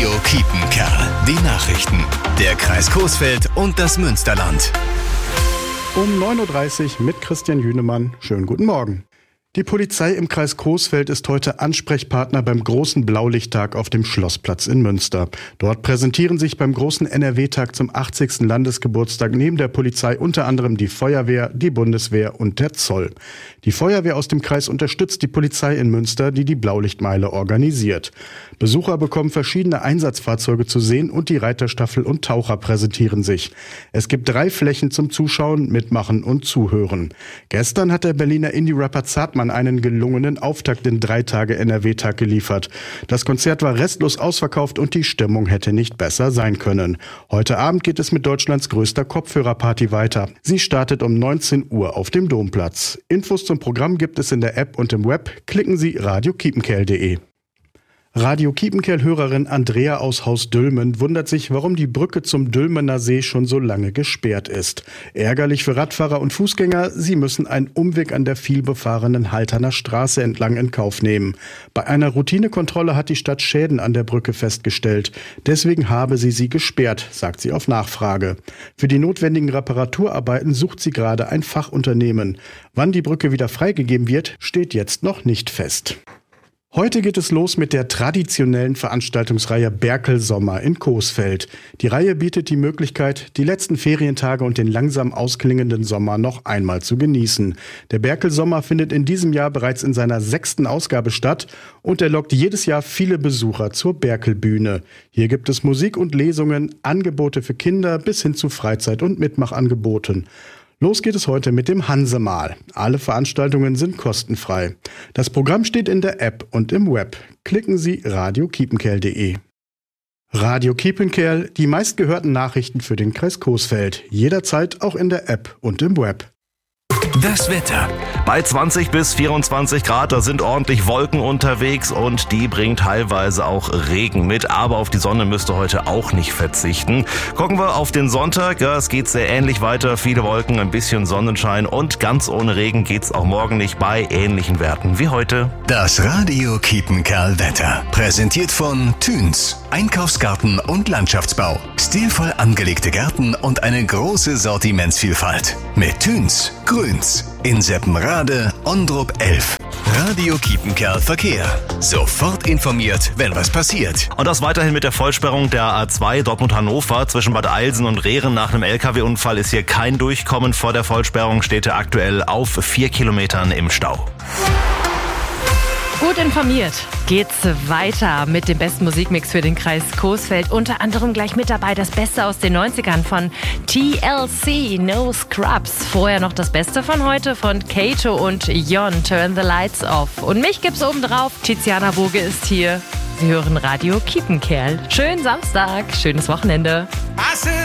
Radio Kiepenkerl. Die Nachrichten. Der Kreis Coesfeld und das Münsterland. Um 9.30 Uhr mit Christian Jünemann. Schönen guten Morgen. Die Polizei im Kreis Coesfeld ist heute Ansprechpartner beim großen Blaulichttag auf dem Schlossplatz in Münster. Dort präsentieren sich beim großen NRW-Tag zum 80. Landesgeburtstag neben der Polizei unter anderem die Feuerwehr, die Bundeswehr und der Zoll. Die Feuerwehr aus dem Kreis unterstützt die Polizei in Münster, die die Blaulichtmeile organisiert. Besucher bekommen verschiedene Einsatzfahrzeuge zu sehen und die Reiterstaffel und Taucher präsentieren sich. Es gibt 3 Flächen zum Zuschauen, Mitmachen und Zuhören. Gestern hat der Berliner Indie-Rapper Zartmann einen gelungenen Auftakt in 3 Tage NRW-Tag geliefert. Das Konzert war restlos ausverkauft und die Stimmung hätte nicht besser sein können. Heute Abend geht es mit Deutschlands größter Kopfhörerparty weiter. Sie startet um 19 Uhr auf dem Domplatz. Infos zum Programm gibt es in der App und im Web. Klicken Sie radiokiepenkerl.de. Radio Kiepenkerl-Hörerin Andrea aus Haus Dülmen wundert sich, warum die Brücke zum Dülmener See schon so lange gesperrt ist. Ärgerlich für Radfahrer und Fußgänger, sie müssen einen Umweg an der vielbefahrenen Halterner Straße entlang in Kauf nehmen. Bei einer Routinekontrolle hat die Stadt Schäden an der Brücke festgestellt. Deswegen habe sie gesperrt, sagt sie auf Nachfrage. Für die notwendigen Reparaturarbeiten sucht sie gerade ein Fachunternehmen. Wann die Brücke wieder freigegeben wird, steht jetzt noch nicht fest. Heute geht es los mit der traditionellen Veranstaltungsreihe Berkel-Sommer in Coesfeld. Die Reihe bietet die Möglichkeit, die letzten Ferientage und den langsam ausklingenden Sommer noch einmal zu genießen. Der Berkel-Sommer findet in diesem Jahr bereits in seiner 6. Ausgabe statt und er lockt jedes Jahr viele Besucher zur Berkelbühne. Hier gibt es Musik und Lesungen, Angebote für Kinder bis hin zu Freizeit- und Mitmachangeboten. Los geht es heute mit dem Hansemahl. Alle Veranstaltungen sind kostenfrei. Das Programm steht in der App und im Web. Klicken Sie radiokiepenkerl.de. Radio Kiepenkerl, die meistgehörten Nachrichten für den Kreis Coesfeld. Jederzeit auch in der App und im Web. Das Wetter. Bei 20 bis 24 Grad, da sind ordentlich Wolken unterwegs und die bringen teilweise auch Regen mit. Aber auf die Sonne müsst ihr heute auch nicht verzichten. Gucken wir auf den Sonntag. Ja, es geht sehr ähnlich weiter. Viele Wolken, ein bisschen Sonnenschein und ganz ohne Regen geht's auch morgen nicht bei ähnlichen Werten wie heute. Das Radio Kiepenkerl Wetter. Präsentiert von Thüns. Einkaufsgarten und Landschaftsbau. Stilvoll angelegte Gärten und eine große Sortimentsvielfalt. Mit Thüns. Grüns. In Seppenrade, Ondrup 11. Radio Kiepenkerl Verkehr. Sofort informiert, wenn was passiert. Und das weiterhin mit der Vollsperrung der A2 Dortmund-Hannover zwischen Bad Eilsen und Rehren. Nach einem LKW-Unfall ist hier kein Durchkommen. Vor der Vollsperrung steht er aktuell auf 4 Kilometern im Stau. Gut informiert geht's weiter mit dem besten Musikmix für den Kreis Coesfeld. Unter anderem gleich mit dabei das Beste aus den 90ern von TLC, No Scrubs. Vorher noch das Beste von heute von Kato und Jon, Turn the Lights Off. Und mich gibt's obendrauf, Tiziana Woge ist hier. Sie hören Radio Kiepenkerl. Schönen Samstag, schönes Wochenende.